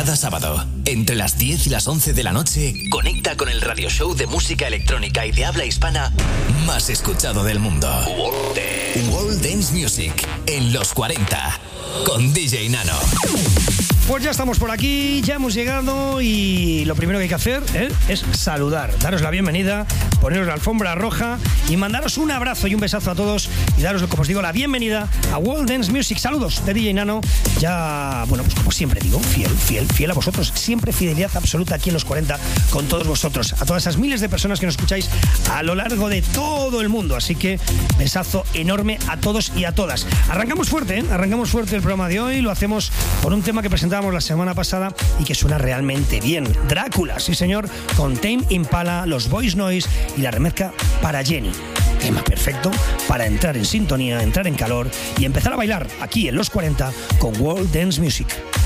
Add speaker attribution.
Speaker 1: Cada sábado, entre las 10 y las 11 de la noche, conecta con el radio show de música electrónica y de habla hispana más escuchado del mundo. World Dance Music en los 40 con DJ Nano.
Speaker 2: Pues ya estamos por aquí, ya hemos llegado y lo primero que hay que hacer es saludar, daros la bienvenida, poneros la alfombra roja y mandaros un abrazo y un besazo a todos y daros, como os digo, la bienvenida a World Dance Music. Saludos de DJ Nano, ya, bueno, pues como siempre digo, fiel a vosotros, siempre fidelidad absoluta aquí en los 40 con todos vosotros, a todas esas miles de personas que nos escucháis a lo largo de todo el mundo, así que besazo enorme a todos y a todas. Arrancamos fuerte el programa de hoy, lo hacemos por un tema que presentamos la semana pasada y que suena realmente bien. Drácula, sí señor, con Tame Impala, los Voice Noise y la remezcla para Jenny. Tema perfecto para entrar en sintonía, entrar en calor y empezar a bailar aquí en los 40 con World Dance Music.